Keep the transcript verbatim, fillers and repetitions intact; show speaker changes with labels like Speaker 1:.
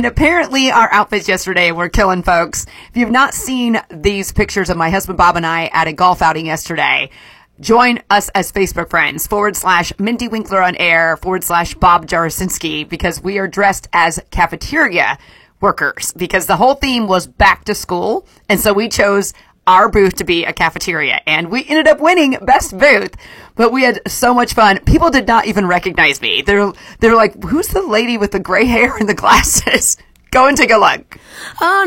Speaker 1: And apparently our outfits yesterday were killing folks. If you've not seen these pictures of my husband Bob and I at a golf outing yesterday, join us as Facebook friends, forward slash Mindy Winkler on air, forward slash Bob Jarasinski, because we are dressed as cafeteria workers, because the whole theme was back to school. And so we chose our booth to be a cafeteria, and we ended up winning best booth, but we had so much fun. People did not even recognize me. They're, they're like, who's the lady with the gray hair and the glasses? Go and take a look.
Speaker 2: Oh,